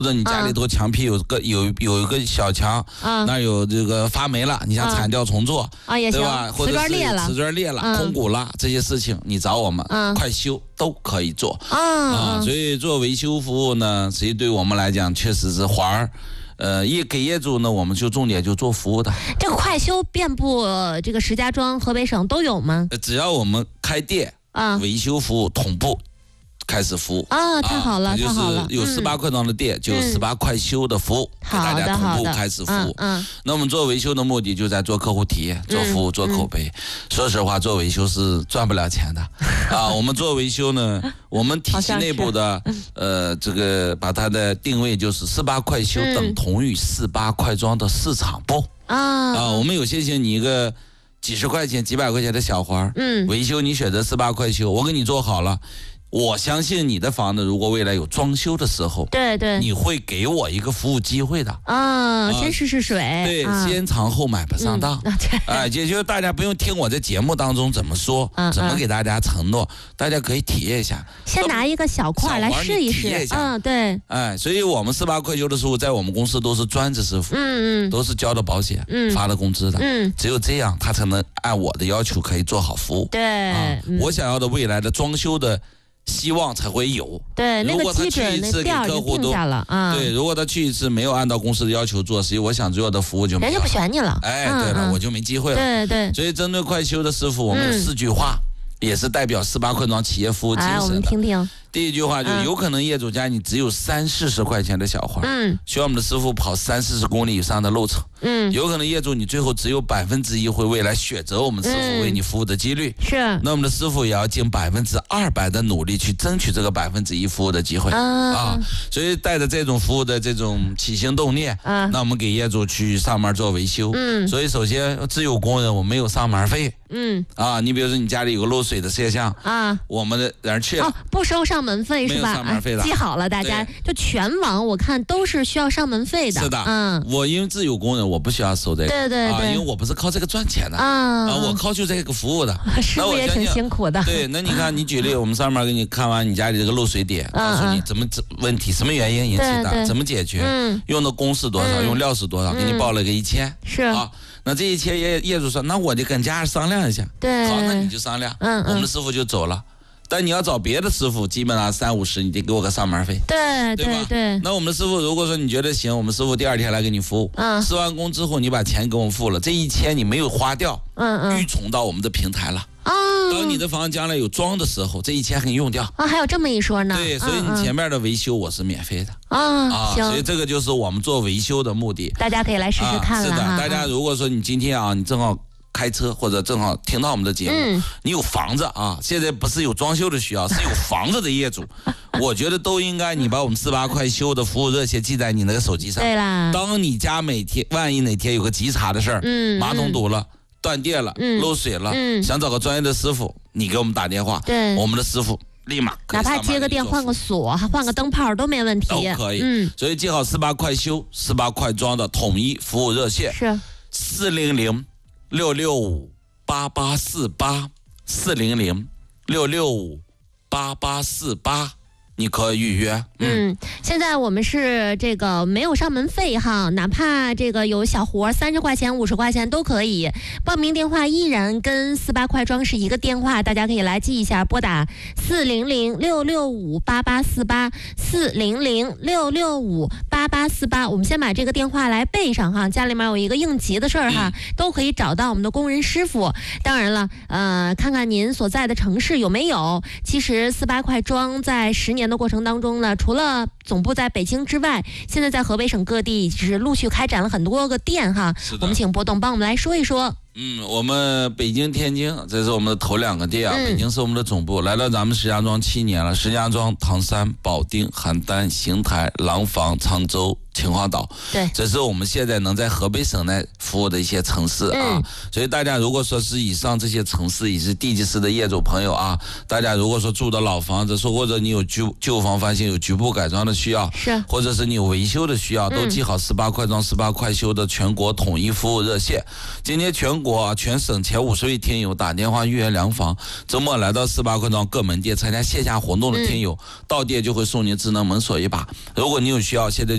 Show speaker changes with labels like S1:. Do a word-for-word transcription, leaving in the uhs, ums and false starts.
S1: 或者你家里头墙皮有个有有一个小墙，
S2: 嗯，
S1: 那有这个发霉了，你想铲掉重做
S2: 啊也行，
S1: 对吧？或者是瓷砖裂了、空鼓了这些事情，你找我们快修都可以做啊。所以做维修服务呢，实际对我们来讲确实是环儿。呃，业给业主呢，我们就重点就做服务的。
S2: 这个快修遍布这个石家庄、河北省都有吗？
S1: 只要我们开店啊，维修服务同步开始服务
S2: 啊，太好了，
S1: 太好了！有十八块装的店，就有十八快修的服务，给大家同步开始服务。嗯，那我们做维修的目的就在做客户体验、做服务、做口碑。说实话，做维修是赚不了钱的啊。我们做维修呢，我们体系内部的呃，这个把它的定位就是十八快修等同于十八快装的市场部啊啊。我们有些请你一个几十块钱、几百块钱的小活，嗯，维修你选择十八快修，我给你做好了。我相信你的房子如果未来有装修的时候，
S2: 对对，
S1: 你会给我一个服务机会的
S2: 啊，先试试水，
S1: 对，先尝后买不上当，哎，也就是大家不用听我在节目当中怎么说，怎么给大家承诺，大家可以体验一下，
S2: 先拿一个小块来试一试，嗯，对，
S1: 哎，所以我们十八快修的师傅在我们公司都是专职师傅，嗯嗯，都是交的保险，嗯，发了工资的，嗯，只有这样他才能按我的要求可以做好服务，
S2: 对，
S1: 我想要的未来的装修的希望才会有。
S2: 对，
S1: 如果他去一次给客户都
S2: 了啊，
S1: 对，如果他去一次没有按照公司的要求做，实际我想所有的服务就没有，
S2: 人家不选你了。
S1: 哎，对了，我就没机会了。
S2: 对对。
S1: 所以针对快修的师傅，我们有四句话，也是代表十八快装企业服务精神的。
S2: 我们听听。
S1: 第一句话就有可能业主家你只有三四十块钱的小活，嗯，需要我们的师傅跑三四十公里以上的路程，嗯，有可能业主你最后只有百分之一会未来选择我们师傅为你服务的几率，是，那我们的师傅也要尽百分之二百的努力去争取这个百分之一服务的机会啊，所以带着这种服务的这种起心动念，啊，那我们给业主去上门做维修，嗯，所以首先自有工人，我没有上门费，嗯，啊，你比如说你家里有个漏水的摄像啊，我们的人去了，
S2: 哦，不收上门费是吧？
S1: 上门费的，
S2: 记好了，大家就全网我看都是需要上门费的。
S1: 是的，嗯，我因为自有工人，我不需要收这个，
S2: 对对对，
S1: 啊，因为我不是靠这个赚钱的啊，啊，我靠就这个服务的，
S2: 师傅也挺辛苦的。
S1: 对，那你看，你举例，我们上面给你看完你家里这个漏水点，告诉你怎么问题，什么原因引起的，怎么解决，用的工时多少，用料是多少，给你报了个一千，
S2: 是
S1: 啊。那这一千业业主说，那我就跟家人商量一下，
S2: 对，
S1: 好，那你就商量，嗯，我们的师傅就走了。但你要找别的师傅，基本上三五十，你得给我个上门费，
S2: 对
S1: 对吧？
S2: 对。
S1: 那我们的师傅如果说你觉得行，我们师傅第二天来给你服务，嗯，施完工之后你把钱给我们付了，这一千你没有花掉，嗯嗯，预存到我们的平台了。啊，当你的房将来有装的时候，这一千可以用掉
S2: 啊，还有这么一说呢。
S1: 对，所以你前面的维修我是免费的
S2: 啊，啊，
S1: 所以这个就是我们做维修的目的。
S2: 大家可以来试试看了，
S1: 是的，大家如果说你今天啊，你正好开车或者正好听到我们的节目，嗯，你有房子啊，现在不是有装修的需要，是有房子的业主，我觉得都应该你把我们四八快修的服务热线记在你那个手机上。
S2: 对啦，
S1: 当你家每天万一哪天有个急茬的事儿，嗯，马桶堵了。断电了，嗯，漏水了，嗯，想找个专业的师傅，你给我们打电话，
S2: 对，
S1: 我们的师傅立马
S2: 哪怕接个电、换个锁、换个灯泡都没问题，
S1: 都可以。嗯，所以记好四八快修、四八快装的统一服务热线
S2: 是
S1: 四零零六六五八八四八四零零六六五八八四八。你可以预约。
S2: 嗯，嗯现在我们是这个没有上门费哈，哪怕这个有小活三十块钱、五十块钱都可以。报名电话依然跟四八快装是一个电话，大家可以来记一下，拨打四零零六六五八八四八四零零六六五八八四八。我们先把这个电话来背上哈，家里面有一个应急的事儿哈，嗯、都可以找到我们的工人师傅。当然了，呃，看看您所在的城市有没有。其实四八快装在十年的过程当中呢，除了总部在北京之外，现在在河北省各地是陆续开展了很多个店哈。我们请波动帮我们来说一说。
S1: 嗯，我们北京、天津，这是我们的头两个店啊。嗯、北京是我们的总部，来到咱们石家庄七年了。石家庄、唐山、保定、邯郸、邢台、廊坊、常州、秦皇岛，
S2: 对，
S1: 这是我们现在能在河北省内服务的一些城市啊。嗯、所以大家如果说是以上这些城市，也是地级市的业主朋友啊，大家如果说住的老房子，说或者你有旧旧房翻新、有局部改装的需要，
S2: 是，
S1: 或者是你有维修的需要，都记好十八快装、十八快修的全国统一服务热线。今天全国啊，全省前五十位听友打电话预约量房，周末来到十八快装各门店参加线下活动的听友，嗯、到店就会送您智能门锁一把。如果你有需要，现在